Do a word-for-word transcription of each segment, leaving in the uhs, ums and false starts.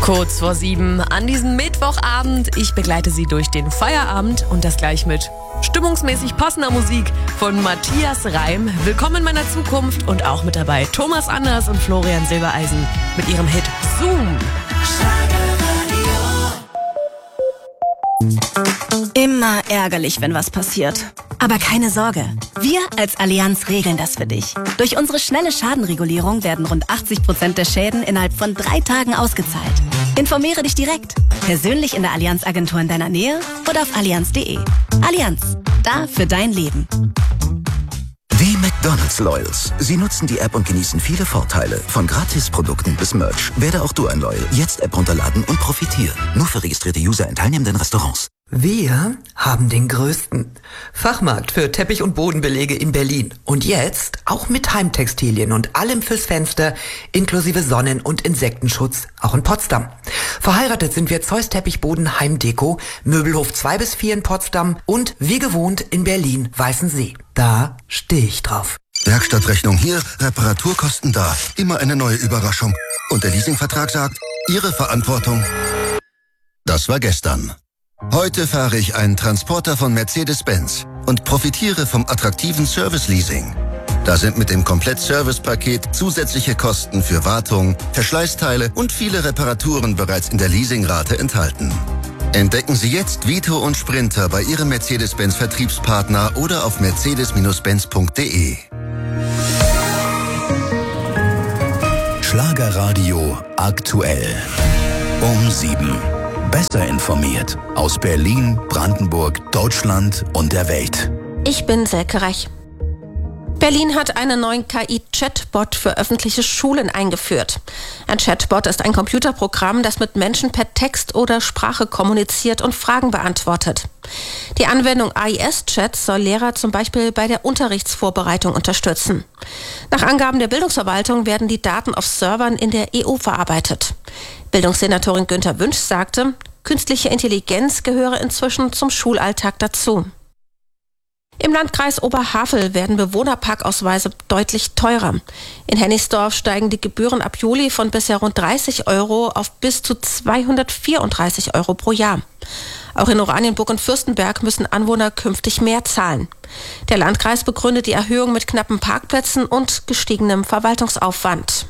Kurz vor sieben an diesem Mittwochabend. Ich begleite Sie durch den Feierabend und das gleich mit stimmungsmäßig passender Musik von Matthias Reim. Willkommen in meiner Zukunft und auch mit dabei Thomas Anders und Florian Silbereisen mit ihrem Hit Zoom. Immer ärgerlich, wenn was passiert. Aber keine Sorge, wir als Allianz regeln das für dich. Durch unsere schnelle Schadenregulierung werden rund achtzig Prozent der Schäden innerhalb von drei Tagen ausgezahlt. Informiere dich direkt, persönlich in der Allianz-Agentur in deiner Nähe oder auf allianz punkt de. Allianz, da für dein Leben. Die McDonald's Loyals. Sie nutzen die App und genießen viele Vorteile. Von Gratisprodukten bis Merch. Werde auch du ein Loyal. Jetzt App runterladen und profitieren. Nur für registrierte User in teilnehmenden Restaurants. Wir haben den größten Fachmarkt für Teppich- und Bodenbelege in Berlin. Und jetzt auch mit Heimtextilien und allem fürs Fenster, inklusive Sonnen- und Insektenschutz, auch in Potsdam. Verheiratet sind wir Zeus Teppichboden Heimdeko, Möbelhof zwei bis vier in Potsdam und wie gewohnt in Berlin Weißensee. Da stehe ich drauf. Werkstattrechnung hier, Reparaturkosten da. Immer eine neue Überraschung. Und der Leasingvertrag sagt, Ihre Verantwortung. Das war gestern. Heute fahre ich einen Transporter von Mercedes-Benz und profitiere vom attraktiven Service-Leasing. Da sind mit dem Komplett-Service-Paket zusätzliche Kosten für Wartung, Verschleißteile und viele Reparaturen bereits in der Leasingrate enthalten. Entdecken Sie jetzt Vito und Sprinter bei Ihrem Mercedes-Benz-Vertriebspartner oder auf mercedes Bindestrich benz punkt de. Schlagerradio aktuell. Um sieben. Besser informiert aus Berlin, Brandenburg, Deutschland und der Welt. Ich bin Selke Reich. Berlin hat einen neuen K I-Chatbot für öffentliche Schulen eingeführt. Ein Chatbot ist ein Computerprogramm, das mit Menschen per Text oder Sprache kommuniziert und Fragen beantwortet. Die Anwendung A I S-Chats soll Lehrer zum Beispiel bei der Unterrichtsvorbereitung unterstützen. Nach Angaben der Bildungsverwaltung werden die Daten auf Servern in der E U verarbeitet. Bildungssenatorin Günther Wünsch sagte, künstliche Intelligenz gehöre inzwischen zum Schulalltag dazu. Im Landkreis Oberhavel werden Bewohnerparkausweise deutlich teurer. In Hennigsdorf steigen die Gebühren ab Juli von bisher rund dreißig Euro auf bis zu zweihundertvierunddreißig Euro pro Jahr. Auch in Oranienburg und Fürstenberg müssen Anwohner künftig mehr zahlen. Der Landkreis begründet die Erhöhung mit knappen Parkplätzen und gestiegenem Verwaltungsaufwand.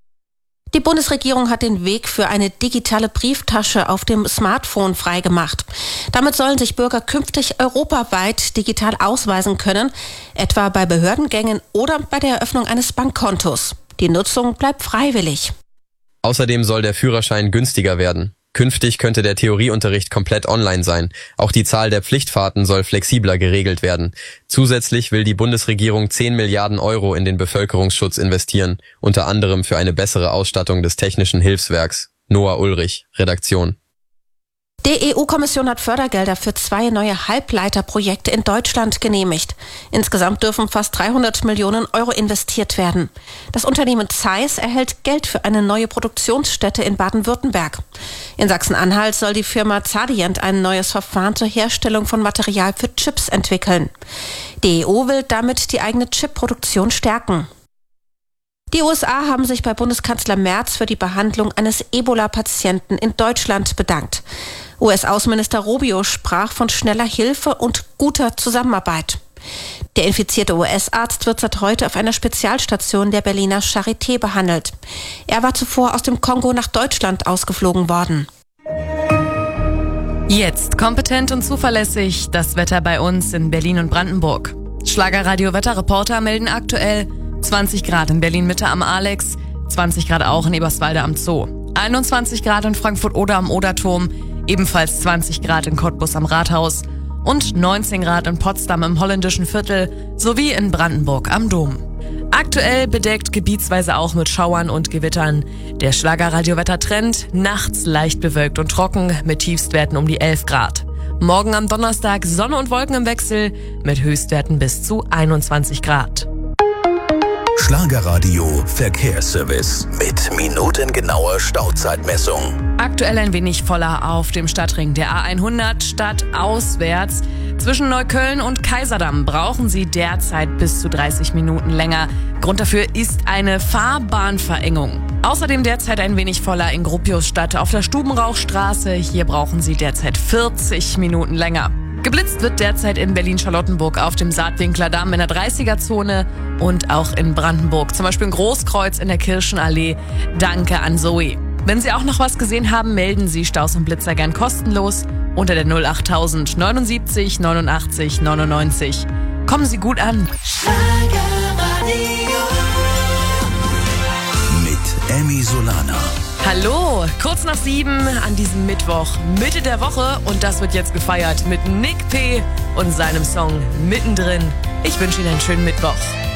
Die Bundesregierung hat den Weg für eine digitale Brieftasche auf dem Smartphone freigemacht. Damit sollen sich Bürger künftig europaweit digital ausweisen können, etwa bei Behördengängen oder bei der Eröffnung eines Bankkontos. Die Nutzung bleibt freiwillig. Außerdem soll der Führerschein günstiger werden. Künftig könnte der Theorieunterricht komplett online sein. Auch die Zahl der Pflichtfahrten soll flexibler geregelt werden. Zusätzlich will die Bundesregierung zehn Milliarden Euro in den Bevölkerungsschutz investieren, unter anderem für eine bessere Ausstattung des Technischen Hilfswerks. Noah Ulrich, Redaktion. Die E U-Kommission hat Fördergelder für zwei neue Halbleiterprojekte in Deutschland genehmigt. Insgesamt dürfen fast dreihundert Millionen Euro investiert werden. Das Unternehmen Zeiss erhält Geld für eine neue Produktionsstätte in Baden-Württemberg. In Sachsen-Anhalt soll die Firma Zadient ein neues Verfahren zur Herstellung von Material für Chips entwickeln. Die E U will damit die eigene Chipproduktion stärken. Die U S A haben sich bei Bundeskanzler Merz für die Behandlung eines Ebola-Patienten in Deutschland bedankt. U S-Außenminister Rubio sprach von schneller Hilfe und guter Zusammenarbeit. Der infizierte U S-Arzt wird seit heute auf einer Spezialstation der Berliner Charité behandelt. Er war zuvor aus dem Kongo nach Deutschland ausgeflogen worden. Jetzt kompetent und zuverlässig das Wetter bei uns in Berlin und Brandenburg. Schlagerradio-Wetterreporter melden aktuell zwanzig Grad in Berlin-Mitte am Alex, zwanzig Grad auch in Eberswalde am Zoo, einundzwanzig Grad in Frankfurt-Oder am Oderturm, ebenfalls zwanzig Grad in Cottbus am Rathaus und neunzehn Grad in Potsdam im Holländischen Viertel sowie in Brandenburg am Dom. Aktuell bedeckt gebietsweise auch mit Schauern und Gewittern. Der Schlagerradio-Wettertrend nachts leicht bewölkt und trocken mit Tiefstwerten um die elf Grad. Morgen am Donnerstag Sonne und Wolken im Wechsel mit Höchstwerten bis zu einundzwanzig Grad. Schlagerradio Verkehrsservice mit minutengenauer Stauzeitmessung. Aktuell ein wenig voller auf dem Stadtring der A hundert stadtauswärts. Zwischen Neukölln und Kaiserdamm brauchen Sie derzeit bis zu dreißig Minuten länger. Grund dafür ist eine Fahrbahnverengung. Außerdem derzeit ein wenig voller in Gropiusstadt auf der Stubenrauchstraße. Hier brauchen Sie derzeit vierzig Minuten länger. Geblitzt wird derzeit in Berlin-Charlottenburg auf dem Saatwinkler Damm in der dreißiger-Zone und auch in Brandenburg, zum Beispiel in Großkreuz in der Kirchenallee. Danke an Zoe. Wenn Sie auch noch was gesehen haben, melden Sie Staus und Blitzer gern kostenlos unter der null achttausend neunundsiebzig neunundachtzig neunundneunzig. Kommen Sie gut an. Mit Emmy Solana. Hallo, kurz nach sieben an diesem Mittwoch, Mitte der Woche, und das wird jetzt gefeiert mit Nick P. und seinem Song Mittendrin. Ich wünsche Ihnen einen schönen Mittwoch.